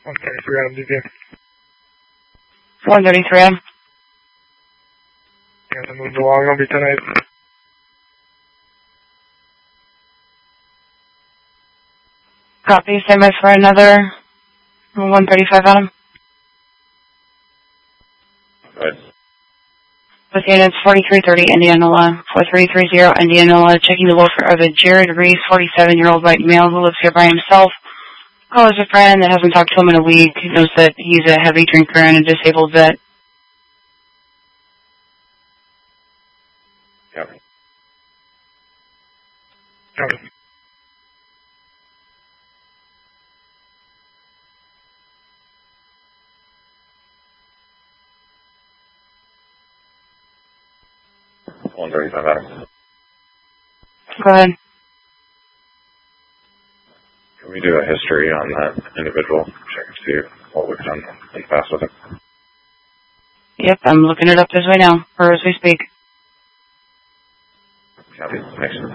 133 Adam DP. 133 Adam. Yes, I moved along. I'll be 10-8. Copy. Stand by for another 135 Adam. Right. With units 4330 Indianola, 4330 Indianola, checking the welfare of a Jared Reese, 47-year-old white male who lives here by himself. Calls a friend that hasn't talked to him in a week. He knows that he's a heavy drinker and a disabled vet. Copy. Copy. Adam. Go ahead. Can we do a history on that individual? Check and see what we've done in the past with him. Yep, I'm looking it up this way now, or as we speak. Copy. Thanks.